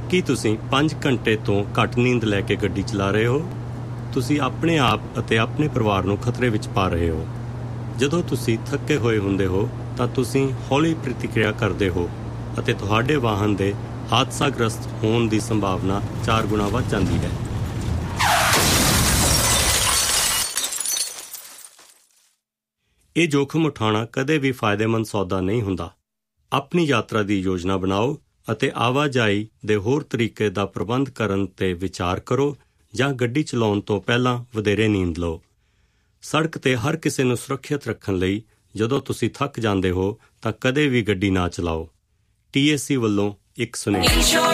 ਕੀ ਤੁਸੀਂ 5 ਘੰਟੇ ਤੋਂ ਘੱਟ ਨੀਂਦ ਲੈ ਕੇ ਗੱਡੀ ਚਲਾ ਰਹੇ ਹੋ? ਤੁਸੀਂ ਆਪਣੇ ਆਪ ਅਤੇ ਆਪਣੇ ਪਰਿਵਾਰ ਨੂੰ ਖਤਰੇ ਵਿੱਚ ਪਾ ਰਹੇ ਹੋ। ਜਦੋਂ ਤੁਸੀਂ ਥੱਕੇ ਹੋਏ ਹੁੰਦੇ ਹੋ ਤਾਂ ਤੁਸੀਂ ਹੌਲੀ ਪ੍ਰਤੀਕਿਰਿਆ ਕਰਦੇ ਹੋ ਅਤੇ ਤੁਹਾਡੇ ਵਾਹਨ ਦੇ ਹਾਦਸਾਗ੍ਰਸਤ ਹੋਣ ਦੀ ਸੰਭਾਵਨਾ 4 ਗੁਣਾ ਵੱਧ ਜਾਂਦੀ ਹੈ। ਇਹ ਜੋਖਮ ਉਠਾਉਣਾ ਕਦੇ ਵੀ ਫਾਇਦੇਮੰਦ ਸੌਦਾ ਨਹੀਂ ਹੁੰਦਾ। ਆਪਣੀ ਯਾਤਰਾ ਦੀ ਯੋਜਨਾ ਬਣਾਓ ਅਤੇ ਆਵਾਜਾਈ ਦੇ ਹੋਰ ਤਰੀਕੇ ਦਾ ਪ੍ਰਬੰਧ ਕਰਨ 'ਤੇ ਵਿਚਾਰ ਕਰੋ ਜਾਂ ਗੱਡੀ ਚਲਾਉਣ ਤੋਂ ਪਹਿਲਾਂ ਵਧੇਰੇ ਨੀਂਦ ਲਓ। ਸੜਕ 'ਤੇ ਹਰ ਕਿਸੇ ਨੂੰ ਸੁਰੱਖਿਅਤ ਰੱਖਣ ਲਈ ਜਦੋਂ ਤੁਸੀਂ ਥੱਕ ਜਾਂਦੇ ਹੋ ਤਾਂ ਕਦੇ ਵੀ ਗੱਡੀ ਨਾ ਚਲਾਓ। TSC ਵੱਲੋਂ ਇੱਕ ਸੁਨੇਹਾ।